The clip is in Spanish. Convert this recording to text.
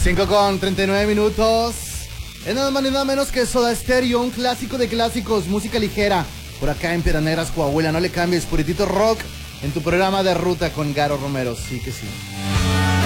5:39. Es nada más ni nada menos que Soda Stereo, un clásico de clásicos, música ligera. Por acá en Piedras Coahuila, no le cambies, puritito rock en tu programa de ruta con Garo Romero. Sí que sí.